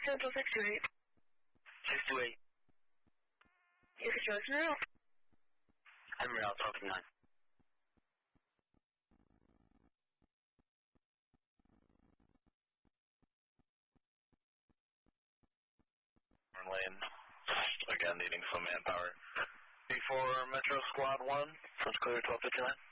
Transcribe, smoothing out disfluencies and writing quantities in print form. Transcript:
Central 628. 628. Your situation now? Emerald, talking 9. Lane, again needing some manpower. Before Metro Squad 1, first clear 1259.